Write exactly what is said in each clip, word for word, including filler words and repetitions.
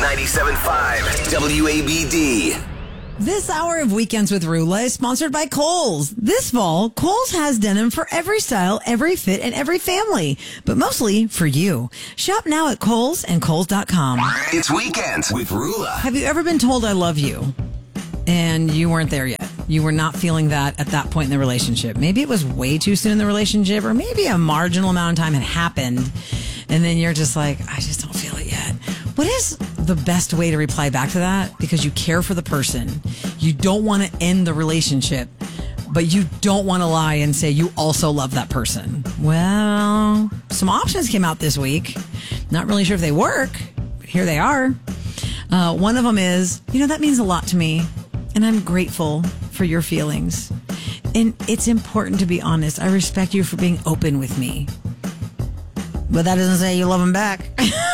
ninety-seven point five W A B D. This hour of Weekends with Rula is sponsored by Kohl's. This fall, Kohl's has denim for every style, every fit, and every family, but mostly for you. Shop now at Kohl's and Kohl's dot com. It's Weekends with Rula. Have you ever been told I love you and you weren't there yet? You were not feeling that at that point in the relationship. Maybe it was way too soon in the relationship, or maybe a marginal amount of time had happened, and then you're just like, I just don't feel it yet. What is the best way to reply back to that? Because you care for the person. You don't want to end the relationship, but you don't want to lie and say you also love that person. Well, some options came out this week. Not really sure if they work, but here they are. Uh, one of them is, you know, that means a lot to me, and I'm grateful for your feelings. And it's important to be honest. I respect you for being open with me. But that doesn't say you love him back.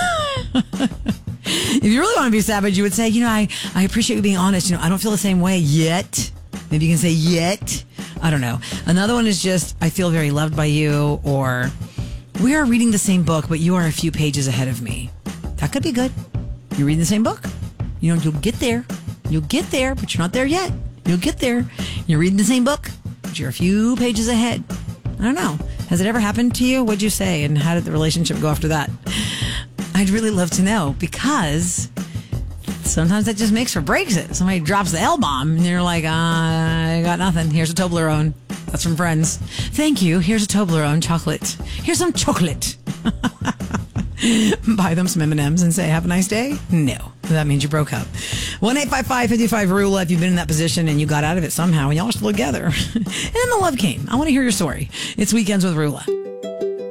If you really want to be savage, you would say, you know, I, I appreciate you being honest. You know, I don't feel the same way yet. Maybe you can say yet. I don't know. Another one is just, I feel very loved by you, or we are reading the same book, but you are a few pages ahead of me. That could be good. You're reading the same book. You know, you'll get there. You'll get there, but you're not there yet. You'll get there. You're reading the same book, but you're a few pages ahead. I don't know. Has it ever happened to you? What'd you say? And how did the relationship go after that? I'd really love to know, because sometimes that just makes or breaks it. Somebody drops the L-bomb and you're like, uh, I got nothing. Here's a Toblerone. That's from Friends. Thank you. Here's a Toblerone chocolate. Here's some chocolate. Buy them some M and M's and say, have a nice day? No. That means you broke up. one eight five five, five five, RULA if you've been in that position and you got out of it somehow and y'all are still together. And then the love came. I want to hear your story. It's Weekends with Rula.